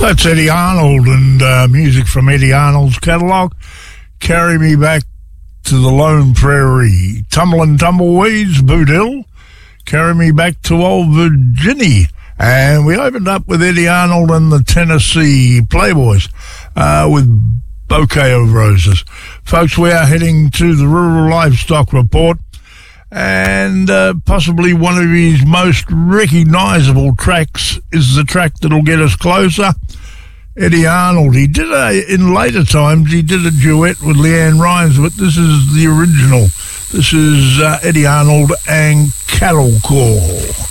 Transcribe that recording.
That's Eddie Arnold and music from Eddie Arnold's catalogue. Carry Me Back to the Lone Prairie. Tumblin' Tumbleweeds, Boot Hill. Carry Me Back to Old Virginia. And we opened up with Eddie Arnold and the Tennessee Playboys with Bouquet of Roses. Folks, we are heading to the Rural Livestock Report. And possibly one of his most recognisable tracks is the track that'll get us closer. Eddie Arnold, in later times, he did a duet with Leanne Rimes, but this is the original. This is Eddie Arnold and Cattle Call.